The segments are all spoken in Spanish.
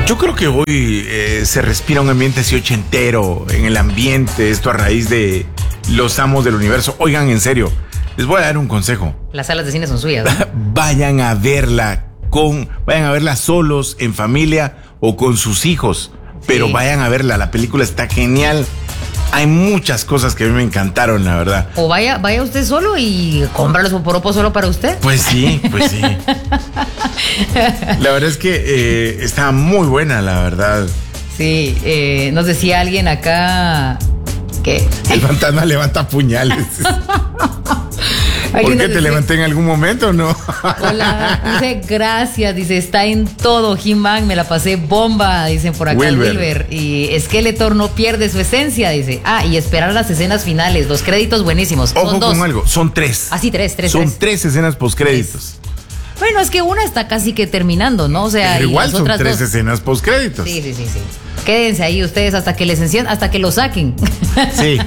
Yo creo que hoy se respira un ambiente así ochentero en el ambiente, esto a raíz de Los Amos del Universo. Oigan, en serio, les voy a dar un consejo. Las salas de cine son suyas, ¿no? Vayan a verla solos, en familia o con sus hijos. Pero Sí. vayan a verla, la película está genial. Hay muchas cosas que a mí me encantaron, la verdad. O vaya usted solo y compra los poporopos solo para usted. Pues sí. La verdad es que está muy buena, la verdad. Sí, nos decía alguien acá que... El fantasma levanta puñales. ¿Por Alguien qué nos te decía, levanté en algún momento o no? hola, dice gracias, dice está en todo, He-Man, me la pasé bomba, dicen por acá Wilber. Y Skeletor no pierde su esencia, dice. Y esperar las escenas finales, los créditos buenísimos. Ojo Son dos. con algo, son tres. Sí, tres. Son tres escenas postcréditos. Bueno, es que una está casi que terminando, ¿no? O sea, Pero y igual las son otras tres dos. escenas postcréditos. Sí. Quédense ahí ustedes hasta que les enciendan, hasta que lo saquen. Sí.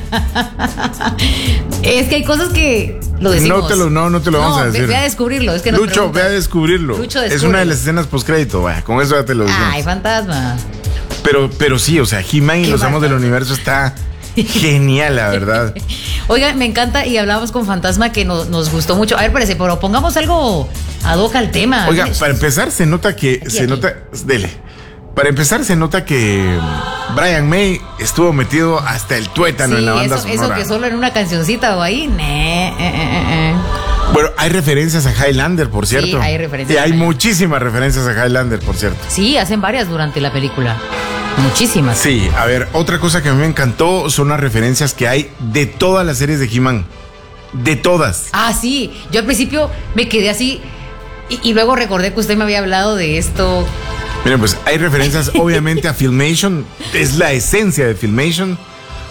Es que hay cosas que lo decimos. No te lo vamos a decir. Ve a descubrirlo. Es que nos Lucho, preguntan. ve a descubrirlo. Lucho, es una de las escenas postcrédito, vaya, con eso ya te lo digo. Ay, fantasma. Pero sí, o sea, He-Man y Qué los Amos del Universo está genial, la verdad. Oiga, me encanta y hablábamos con Fantasma que nos gustó mucho. A ver, parece, pero pongamos algo ad hoc al tema. Oiga, para empezar se nota que dele. Para empezar se nota que Brian May estuvo metido hasta el tuétano en la banda sonora. Eso que solo en una cancioncita o ahí. Bueno, hay referencias a Highlander, por cierto. Sí, hay referencias. Y hay muchísimas referencias a Highlander, por cierto. Sí, hacen varias durante la película. Muchísimas. Sí, a ver, otra cosa que a mí me encantó son las referencias que hay de todas las series de He-Man. De todas. Sí. Yo al principio me quedé así y luego recordé que usted me había hablado de esto. Miren, pues hay referencias obviamente a Filmation. Es la esencia de Filmation.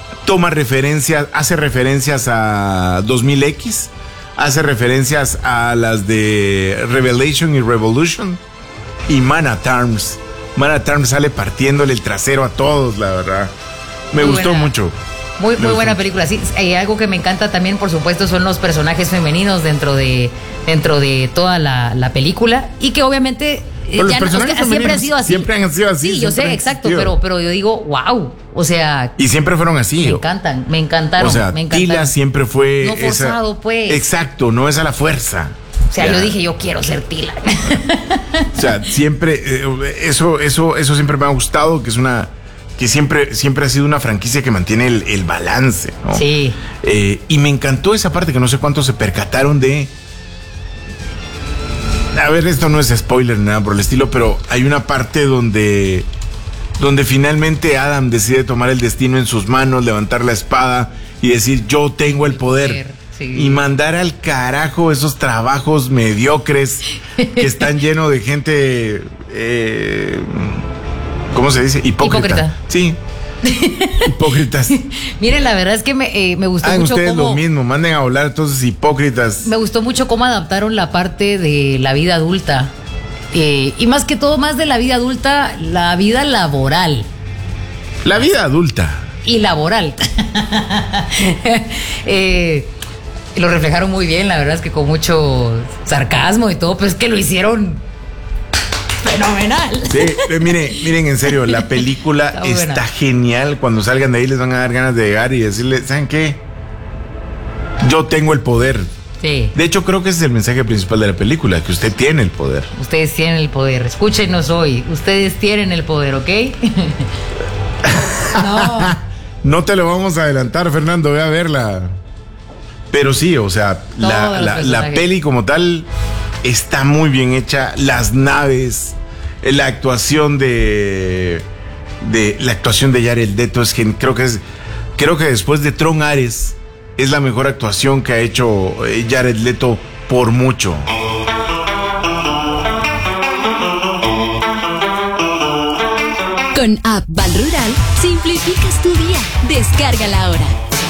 Hace referencias a 2000X. Hace referencias a las de Revelation y Revolution. Y Man at Arms. Man at Arms sale partiéndole el trasero a todos, la verdad. Me gustó mucho. Muy buena película. Sí, algo que me encanta también, por supuesto, son los personajes femeninos dentro de toda la película. Y que obviamente los personajes siempre han sido así. Siempre han sido así. Sí, yo sé, exacto, pero yo digo, wow. O sea. Y siempre fueron así. Me encantaron. O sea, Tila siempre fue. No forzado, pues. Exacto, no es a la fuerza. O sea, yo dije, yo quiero ser Tila. O sea, siempre, eso siempre me ha gustado, que siempre ha sido una franquicia que mantiene el balance, ¿no? Sí. Y me encantó esa parte que no sé cuántos se percataron de. A ver, esto no es spoiler ni nada por el estilo, pero hay una parte donde finalmente Adam decide tomar el destino en sus manos, levantar la espada y decir, yo tengo el poder. Sí. Y mandar al carajo esos trabajos mediocres que están llenos de gente, ¿cómo se dice? Hipócrita. Sí. Hipócritas. Miren, la verdad es que me gustó mucho ustedes lo mismo, manden a volar todos esos hipócritas. Me gustó mucho cómo adaptaron la parte de la vida adulta. Y más que todo, más de la vida adulta, la vida laboral. La vida adulta. Y laboral. Lo reflejaron muy bien, la verdad es que con mucho sarcasmo y todo, pero es que lo hicieron fenomenal. Sí, miren, en serio, la película está genial. Cuando salgan de ahí les van a dar ganas de llegar y decirle, ¿saben qué? Yo tengo el poder. Sí. De hecho, creo que ese es el mensaje principal de la película, que usted tiene el poder. Ustedes tienen el poder. Escúchenos hoy. Ustedes tienen el poder, ¿ok? No te lo vamos a adelantar, Fernando, ve a verla. Pero sí, o sea, la peli como tal está muy bien hecha. Las naves, la actuación de Jared Leto es que creo que después de Tron Ares es la mejor actuación que ha hecho Jared Leto por mucho. Con App Val Rural simplificas tu día. Descárgala ahora.